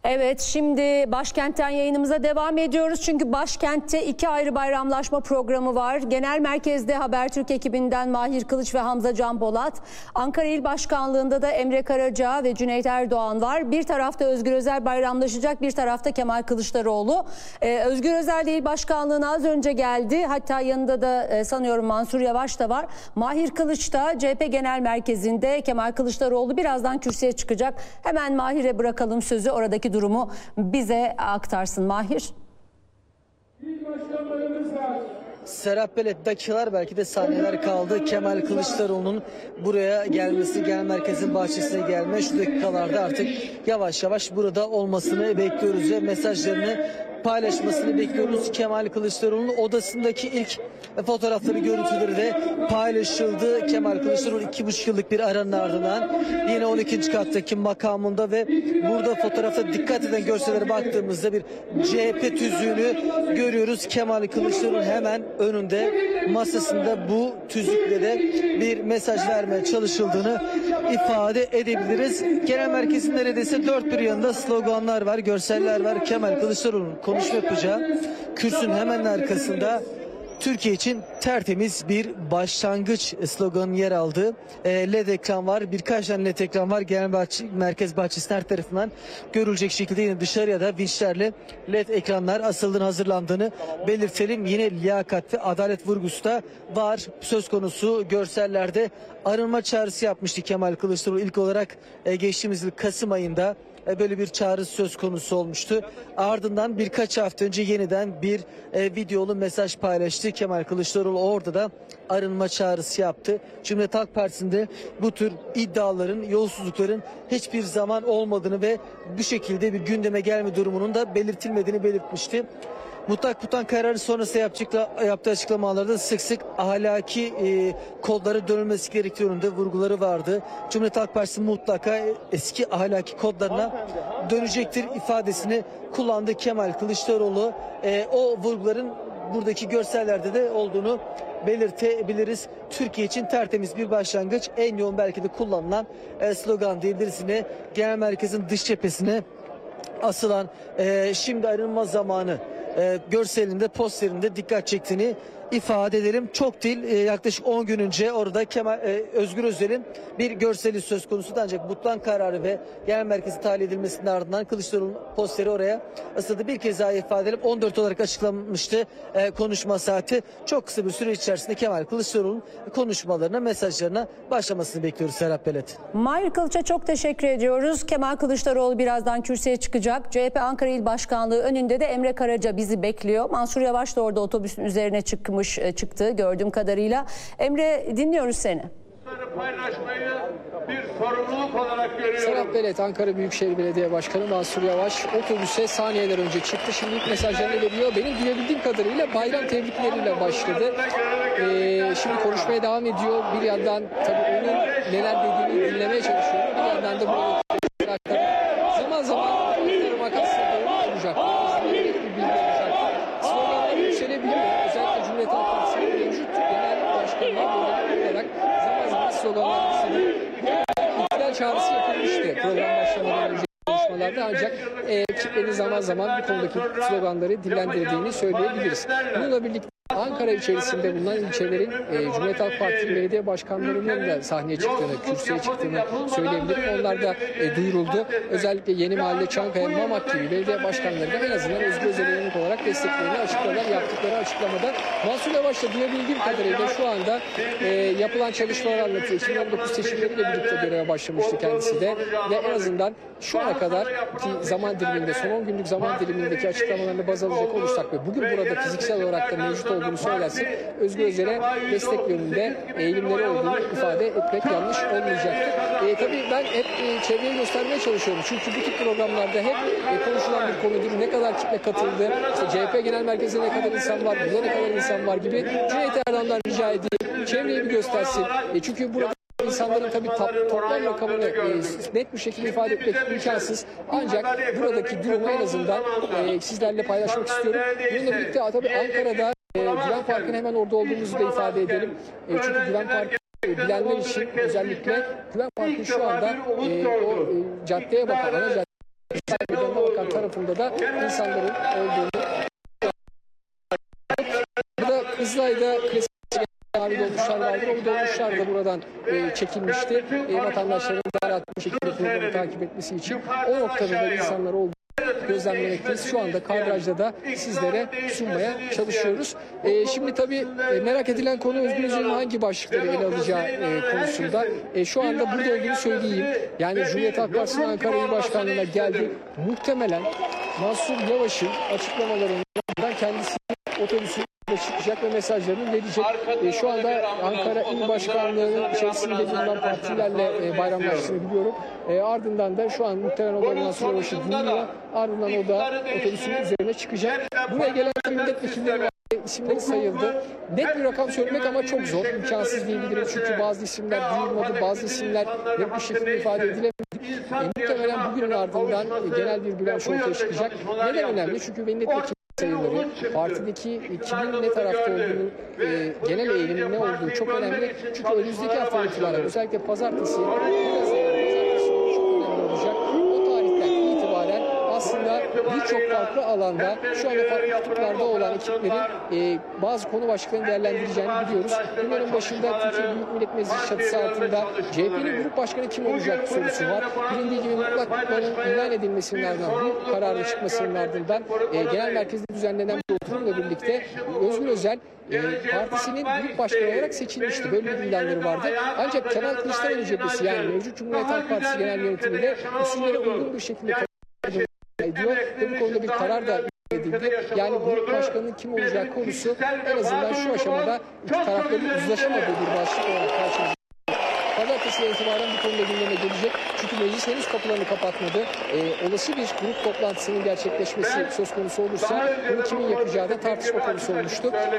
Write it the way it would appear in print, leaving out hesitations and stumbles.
Evet, şimdi başkentten yayınımıza devam ediyoruz. Çünkü başkentte iki ayrı bayramlaşma programı var. Genel merkezde Habertürk ekibinden Mahir Kılıç ve Hamza Can Polat. Ankara İl Başkanlığı'nda da Emre Karaca ve Cüneyt Erdoğan var. Bir tarafta Özgür Özel bayramlaşacak, bir tarafta Kemal Kılıçdaroğlu. Özgür Özel de İl Başkanlığı'na az önce geldi. Hatta yanında da sanıyorum Mansur Yavaş da var. Mahir Kılıç da CHP Genel Merkezi'nde. Kemal Kılıçdaroğlu birazdan kürsüye çıkacak. Hemen Mahir'e bırakalım sözü, oradaki durumu bize aktarsın Mahir. Serap Belet, dakikalar belki de saniyeler kaldı Kemal Kılıçdaroğlu'nun buraya gelmesi, genel merkezin bahçesine gelme. Şu dakikalarda artık yavaş yavaş burada olmasını bekliyoruz ve mesajlarını paylaşmasını bekliyoruz. Kemal Kılıçdaroğlu'nun odasındaki ilk fotoğrafları, görüntüleri de paylaşıldı. Kemal Kılıçdaroğlu 2,5 yıllık bir aranın ardından yine 12. kattaki makamında ve burada fotoğrafta dikkat eden görsellere baktığımızda bir CHP tüzüğünü görüyoruz. Kemal Kılıçdaroğlu hemen önünde, masasında bu tüzükle de bir mesaj vermeye çalışıldığını ifade edebiliriz. Genel merkezin neredeyse dört bir yanında sloganlar var, görseller var. Kemal Kılıçdaroğlu'nun konuşma yapacağı kürsünün hemen arkasında Türkiye için tertemiz bir başlangıç sloganının yer aldığı LED ekran var. Birkaç tane LED ekran var. Genel merkez bahçesinin her tarafından görülecek şekilde yine dışarıya da vinçlerle LED ekranlar asıldığını, hazırlandığını belirtelim. Yine liyakat ve adalet vurgusu da var. Söz konusu görsellerde arınma çağrısı yapmıştı Kemal Kılıçdaroğlu. İlk olarak geçtiğimiz yıl Kasım ayında böyle bir çağrı söz konusu olmuştu. Ardından birkaç hafta önce yeniden bir videolu mesaj paylaştı Kemal Kılıçdaroğlu. Orada da arınma çağrısı yaptı. Cumhuriyet Halk Partisi'nde bu tür iddiaların, yolsuzlukların hiçbir zaman olmadığını ve bu şekilde bir gündeme gelme durumunun da belirtilmediğini belirtmişti. Mutlak kararı sonrası yaptığı açıklamalarda sık sık ahlaki kodlara dönülmesi gerektiği yönünde vurguları vardı. Cumhuriyet Halk Partisi mutlaka eski ahlaki kodlarına dönecektir ifadesini kullandı Kemal Kılıçdaroğlu. O vurguların buradaki görsellerde de olduğunu belirtebiliriz. Türkiye için tertemiz bir başlangıç, en yoğun belki de kullanılan slogan diyebiliriz. Yine genel merkezin dış cephesine asılan şimdi ayrılma zamanı görselinde, posterinde dikkat çektiğini ifade edelim. Çok değil, yaklaşık 10 gün önce orada Özgür Özel'in bir görseli söz konusu, ancak butlan kararı ve genel merkezi tahliye edilmesinin ardından Kılıçdaroğlu'nun posteri oraya asıldı. Bir kez daha ifade edelim, 14 olarak açıklanmıştı konuşma saati. Çok kısa bir süre içerisinde Kemal Kılıçdaroğlu'nun konuşmalarına, mesajlarına başlamasını bekliyoruz Serap Belet. Mahir Kılıç'a çok teşekkür ediyoruz. Kemal Kılıçdaroğlu birazdan kürsüye çıkacak. CHP Ankara İl Başkanlığı önünde de Emre Karaca bizi bekliyor. Mansur Yavaş da orada otobüsün üzerine çıktı gördüğüm kadarıyla. Emre, dinliyoruz seni. Paylaşmayı bir sorumluluk olarak görüyorum. Serap Belet, Ankara Büyükşehir Belediye Başkanı Mansur Yavaş otobüse saniyeler önce çıktı. Şimdi ilk mesajlarını veriyor. Benim duyabildiğim kadarıyla bayram tebrikleriyle başladı. Şimdi konuşmaya devam ediyor. Bir yandan tabii onun neler dediğini dinlemeye çalışıyorum. Bir yandan da bu zaman zaman makasla doğru olacak. Bir bilgi olacak. Sloganlar yükselebiliyor. Özellikle Cumhuriyet Halk Partisi'nin mevcut genel başkanlığı olarak zaman zaman sloganlar yükseliyor. İktidar çağrısı yapılmıştı program başlamadan önce konuşmalarda, ancak kitlenin zaman zaman bu konudaki sloganları dillendirdiğini söyleyebiliriz. Bununla birlikte Ankara içerisinde bulunan ilçelerin Cumhuriyet Halk Partisi belediye başkanlarının da sahneye çıktığını, kürsüye çıktığını söyleyebilirim. Onlar da duyuruldu. Özellikle Yeni Mahalle, Çankaya, Mamak gibi belediye başkanları da en azından Özgür Özel'e olarak desteklerini açıkladılar. Yaptıkları açıklamada Mansur Yavaş'la duyabildiğim kadarıyla şu anda yapılan çalışmalar anlatıyor. 2019 seçimleriyle birlikte göreve başlamıştı kendisi de ve en azından şu ana kadar ki zaman diliminde, son 10 günlük zaman dilimindeki açıklamalarını baz alacak olursak ve bugün burada fiziksel olarak da mevcut olduğunu söylersek Özgür Özel'e destek yönünde eğilimleri olduğunu ifade etmek yanlış olmayacaktır. Tabii ben hep çevreyi göstermeye çalışıyorum. Çünkü bu tip programlarda hep konuşulan bir konudur. Ne kadar kitle katıldı, işte CHP Genel Merkezi'ne ne kadar insan var, burada ne kadar insan var gibi. Cüneyt Erdoğan'dan rica edeyim, çevreyi bir göstersin. Çünkü burada İnsanların tabii toplam rakamını net bir şekilde ifade etmek imkansız. Ancak buradaki durumu en azından sizlerle paylaşmak istiyorum. Bununla birlikte tabii Ankara'da Güven Parkı'nın hemen orada olduğumuzu da ifade edelim. Çünkü Güven Parkı bilenler için özellikle Güven Parkı şu anda o caddeye bakan, ana caddeye Yanına bakan tarafında da insanların olduğunu. Burada Kızılay'da klasik mavi dolmuşlar vardır. O dolmuşlar da buradan çekilmişti. Vatandaşların daha rahat bir şekilde programı takip etmesi için o noktada da insanlar olduğunu gözlemlemekteyiz. Şu anda kadrajda da sizlere sunmaya çalışıyoruz. Şimdi tabii merak edilen konu Özgür Özel'in hangi başlıkları ele alacağı konusunda. Şu anda burada olduğunu söyleyeyim. Yani Cumhuriyet Halk Partisi'nin Ankara İl Başkanlığı'na geldi. Muhtemelen Mansur Yavaş'ın açıklamalarından kendisi otobüsün çıkacak ve mesajlarını verecek. Şu anda Ankara İl Başkanlığı'nın içerisinde bulunan partilerle bayramlaştığını biliyorum. Ardından da şu an muhtemelen o da Mansur Yavaş'ı dinliyor. Ardından o da otobüsün üzerine çıkacak. Buraya gelen milletvekilleri var. İsimleri sayıldı. Net bir rakam söylemek ama çok zor. İmkansız diyebilirim. Çünkü bazı isimler duyulmadı. Bazı isimler net bir şekilde ifade edilemedi. Muhtemelen bugünün ardından genel bir bilanço ortaya çıkacak. Neden önemli? Çünkü milletvekili sayıları, partideki kimin ne tarafta olduğunu, genel eğilimin ne olduğu çok önemli. Çünkü önümüzdeki hafta itibaren özellikle pazartesi çok önemli olacak. O tarihten itibaren aslında birçok farklı alanda şu anda farklı kutuplarda olan ekiplerin bazı konu başlıklarını değerlendireceğini biliyoruz. Bunların başında Türkiye Büyük Millet Meclisi çatısı altında CHP'nin grup başkanı kim olacak sorusu var. Bilindiği gibi mutlak kutlanın ilan edilmesinin ardından, bu kararın çıkmasının ardından genel merkezde düzenlenen bir oturumla birlikte Özgür Özel partisinin büyük başkanı olarak seçilmişti. Böyle bir ilanları vardı. Ancak Kemal Kılıçdaroğlu cephesi, yani mevcut Cumhuriyet Halk Partisi genel yönetimiyle usullere uygun bir şekilde ediyor ve bu konuda bir karar da edildi. Yani grup başkanının kim olacağı konusu en azından şu aşamada iki tarafların uzlaşamadığı bir başlık olarak karşımıza. Pazartesi'ye itibaren bu konuda gündeme gelecek. Çünkü meclis henüz kapılarını kapatmadı. Olası bir grup toplantısının gerçekleşmesi söz konusu olursa bunu kimin yapacağı da tartışma konusu olmuştu.